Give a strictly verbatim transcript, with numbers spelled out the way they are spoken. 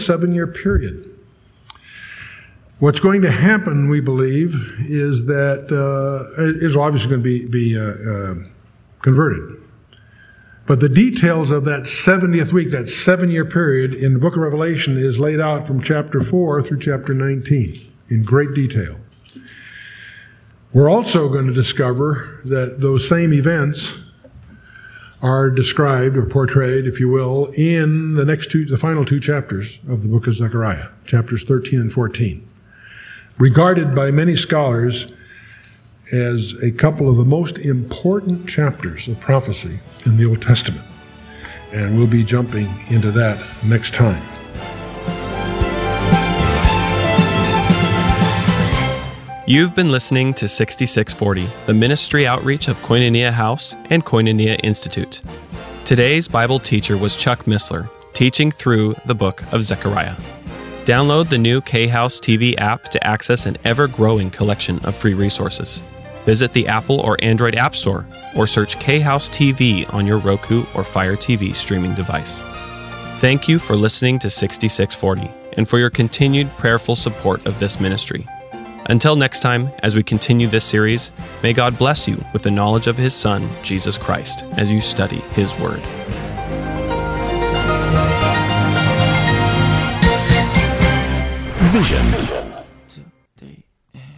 seven-year period. What's going to happen, we believe, is that uh, Israel obviously going to be, be uh, uh, converted. But the details of that seventieth week, that seven-year period in the book of Revelation is laid out from chapter four through chapter nineteen in great detail. We're also going to discover that those same events are described or portrayed, if you will, in the next two, the final two chapters of the book of Zechariah, chapters thirteen and fourteen, regarded by many scholars as a couple of the most important chapters of prophecy in the Old Testament. And we'll be jumping into that next time. You've been listening to sixty-six forty, the ministry outreach of Koinonia House and Koinonia Institute. Today's Bible teacher was Chuck Missler, teaching through the book of Zechariah. Download the new K-House T V app to access an ever-growing collection of free resources. Visit the Apple or Android App Store or search K-House T V on your Roku or Fire T V streaming device. Thank you for listening to sixty-six forty and for your continued prayerful support of this ministry. Until next time, as we continue this series, may God bless you with the knowledge of His Son, Jesus Christ, as you study His Word. Vision